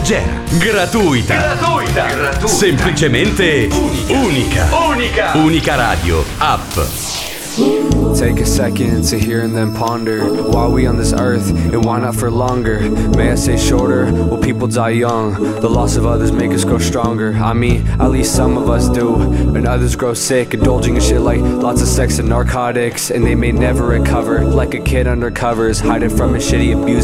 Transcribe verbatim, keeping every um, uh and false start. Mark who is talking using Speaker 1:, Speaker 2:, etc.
Speaker 1: leggera, gratuita,
Speaker 2: Gratuita. Gratuita.
Speaker 1: semplicemente unica.
Speaker 2: Unica.
Speaker 1: Unica Radio App.
Speaker 3: Take a second to hear and then ponder. Why are we on this earth and why not for longer? May I say shorter? Well, people die young. The loss of others make us grow stronger. I mean, at least some of us do. And others grow sick, indulging in shit like lots of sex and narcotics. And they may never recover. Like a kid under covers, hiding from a shitty abuse.